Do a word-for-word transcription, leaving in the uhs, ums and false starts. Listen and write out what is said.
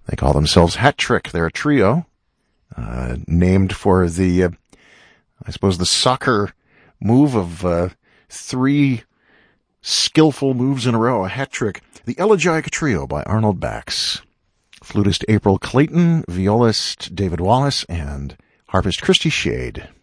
They call themselves Hat Trick. They're a trio uh, named for the, uh, I suppose, the soccer move of uh, three skillful moves in a row, a hat trick. The Elegiac Trio by Arnold Bax. Flutist April Clayton, violist David Wallace, and harpist Christy Shade.